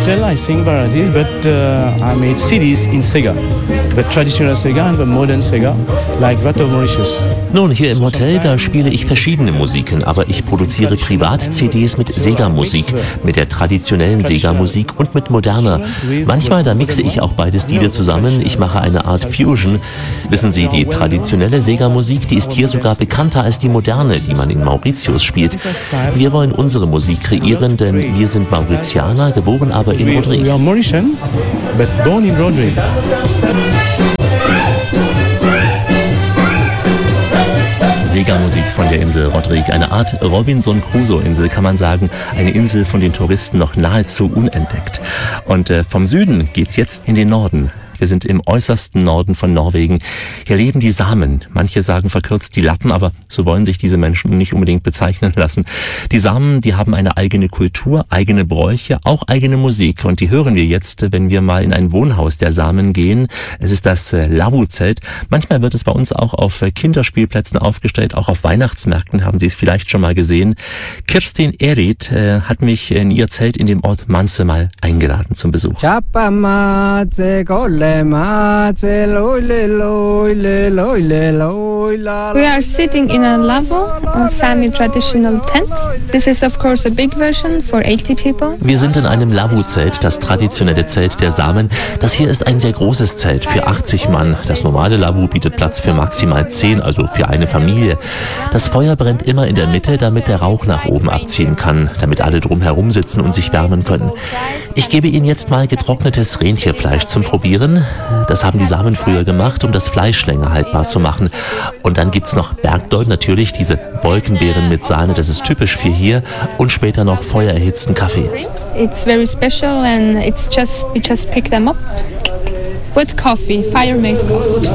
Still I sing varieties, but I made CDs in Sega. The traditional Sega and the modern Sega, like that of Mauritius. Nun, hier im Hotel, da spiele ich verschiedene Musiken, aber ich produziere Privat-CDs mit Sega-Musik, mit der traditionellen Sega-Musik und mit moderner. Manchmal, da mixe ich auch beide Stile zusammen, ich mache eine Art Fusion. Wissen Sie, die traditionelle Sega-Musik, die ist hier sogar bekannter als die moderne, die man in Mauritius spielt. Wir wollen unsere Musik kreieren, denn wir sind Mauritianer, geboren aber in Rodrigue. We are Mauritian, but born in Rodrigue. Sega-Musik von der Insel Rodrigue, eine Art Robinson-Crusoe-Insel, kann man sagen, eine Insel von den Touristen noch nahezu unentdeckt. Und vom Süden geht's jetzt in den Norden. Wir sind im äußersten Norden von Norwegen. Hier leben die Samen. Manche sagen verkürzt die Lappen, aber so wollen sich diese Menschen nicht unbedingt bezeichnen lassen. Die Samen, die haben eine eigene Kultur, eigene Bräuche, auch eigene Musik. Und die hören wir jetzt, wenn wir mal in ein Wohnhaus der Samen gehen. Es ist das Lavvu-Zelt. Manchmal wird es bei uns auch auf Kinderspielplätzen aufgestellt, auch auf Weihnachtsmärkten haben Sie es vielleicht schon mal gesehen. Kirstin Erit hat mich in ihr Zelt in dem Ort Manse mal eingeladen zum Besuch. We are sitting in a lavvu, a Sami traditional tent. This is of course a big version for 80 people. Wir sind in einem Lavvu-Zelt, das traditionelle Zelt der Samen. Das hier ist ein sehr großes Zelt für 80 Mann. Das normale Lavvu bietet Platz für maximal 10, also für eine Familie. Das Feuer brennt immer in der Mitte, damit der Rauch nach oben abziehen kann, damit alle drumherum sitzen und sich wärmen können. Ich gebe Ihnen jetzt mal getrocknetes Rentierfleisch zum Probieren. Das haben die Samen früher gemacht, um das Fleisch länger haltbar zu machen. Und dann gibt's noch Bergdolch, natürlich diese Wolkenbeeren mit Sahne, das ist typisch für hier. Und später noch feuererhitzten Kaffee. It's very special and we just pick them up with coffee, fire-made coffee.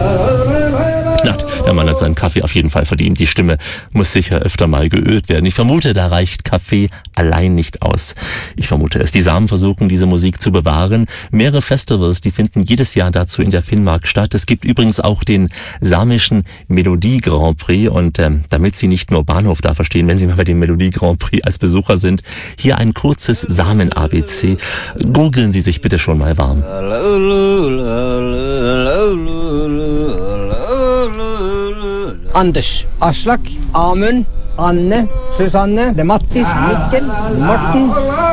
Der Mann hat seinen Kaffee auf jeden Fall verdient. Die Stimme muss sicher öfter mal geölt werden. Ich vermute, da reicht Kaffee allein nicht aus. Ich vermute es. Die Samen versuchen, diese Musik zu bewahren. Mehrere Festivals, die finden jedes Jahr dazu in der Finnmark statt. Es gibt übrigens auch den samischen Melodie Grand Prix. Und damit Sie nicht nur Bahnhof da verstehen, wenn Sie mal bei dem Melodie Grand Prix als Besucher sind, hier ein kurzes Samen-ABC. Gurgeln Sie sich bitte schon mal warm. Anders, Aslak, Amund, Anne, Susanne, Mattis, Mikkel, Morten.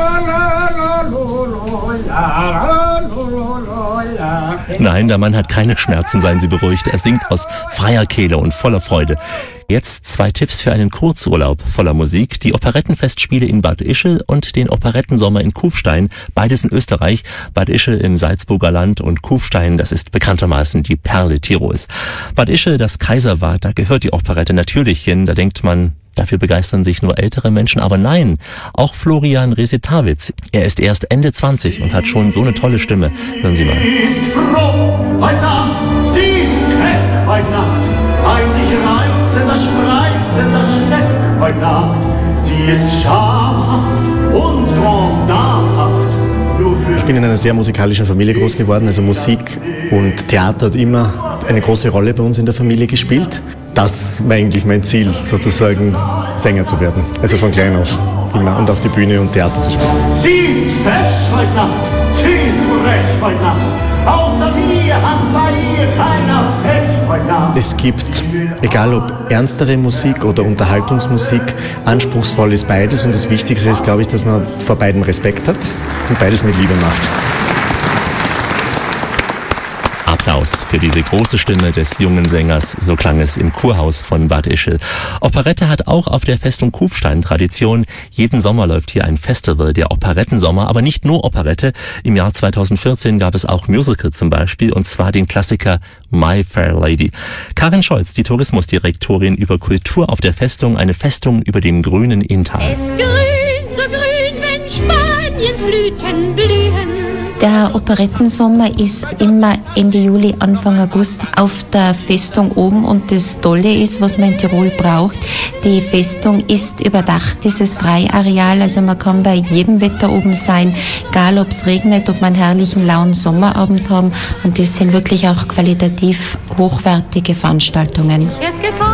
Nein, der Mann hat keine Schmerzen, seien Sie beruhigt. Er singt aus freier Kehle und voller Freude. Jetzt 2 Tipps für einen Kurzurlaub voller Musik. Die Operettenfestspiele in Bad Ischl und den Operettensommer in Kufstein. Beides in Österreich. Bad Ischl im Salzburger Land und Kufstein, das ist bekanntermaßen die Perle Tirols. Bad Ischl, das Kaiserwald, da gehört die Operette natürlich hin. Da denkt man, dafür begeistern sich nur ältere Menschen. Aber nein, auch Florian Resitawitz. Er ist erst Ende 20 und hat schon so eine tolle Stimme. Hören Sie mal. Sie ist froh heute Nacht, sie ist keck heute Nacht. Ein sich reizender, spreizender Schneck heute Nacht. Sie ist schamhaft und grand damehaft. Ich bin in einer sehr musikalischen Familie groß geworden. Also Musik und Theater hat immer eine große Rolle bei uns in der Familie gespielt. Das war eigentlich mein Ziel, sozusagen Sänger zu werden. Also von klein auf immer und auf die Bühne und Theater zu spielen. Sie ist fesch heute Nacht, sie ist frech heute Nacht. Außer mir hat bei ihr keiner Pech heute Nacht. Es gibt, egal ob ernstere Musik oder Unterhaltungsmusik, anspruchsvoll ist beides. Und das Wichtigste ist, glaube ich, dass man vor beiden Respekt hat und beides mit Liebe macht. Applaus für diese große Stimme des jungen Sängers, so klang es im Kurhaus von Bad Ischl. Operette hat auch auf der Festung Kufstein Tradition. Jeden Sommer läuft hier ein Festival, der Operettensommer, aber nicht nur Operette. Im Jahr 2014 gab es auch Musical zum Beispiel, und zwar den Klassiker My Fair Lady. Karin Scholz, die Tourismusdirektorin über Kultur auf der Festung, eine Festung über dem grünen Inntal. Es grün, so grün, wenn Spaniens Blüten blühen. Der Operettensommer ist immer Ende Juli, Anfang August auf der Festung oben, und das Tolle ist, was man in Tirol braucht, die Festung ist überdacht, dieses Freiareal, also man kann bei jedem Wetter oben sein, egal ob es regnet, ob man einen herrlichen lauen Sommerabend haben, und das sind wirklich auch qualitativ hochwertige Veranstaltungen.